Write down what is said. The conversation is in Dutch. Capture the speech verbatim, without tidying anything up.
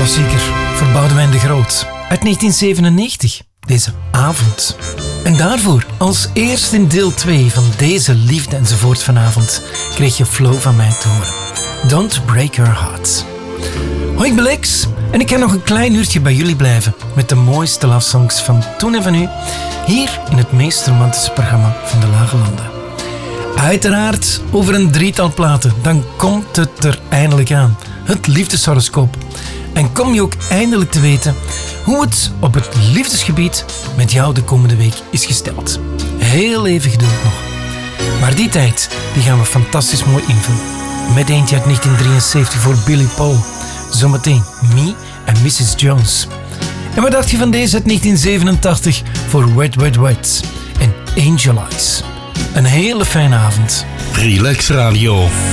klassieker voor Boudewijn de Groot uit negentien zevenennegentig, deze avond. En daarvoor, als eerst in deel twee van deze liefde enzovoort vanavond, kreeg je Flow van mij te horen. Don't Break Your Heart. Hoi, ik ben Lex en ik ga nog een klein uurtje bij jullie blijven met de mooiste love songs van toen en van nu, hier in het meest romantische programma van de Lage Landen. Uiteraard over een drietal platen, dan komt het er eindelijk aan. Het liefdeshoroscoop. En kom je ook eindelijk te weten hoe het op het liefdesgebied met jou de komende week is gesteld. Heel even geduld nog. Maar die tijd die gaan we fantastisch mooi invullen. Met eentje uit negentien drieënzeventig voor Billy Paul. Zometeen Me en missus Jones. En wat dacht je van deze uit negentien zevenentachtig voor Wet Wet Wet en Angel Eyes? Een hele fijne avond. Relax Radio.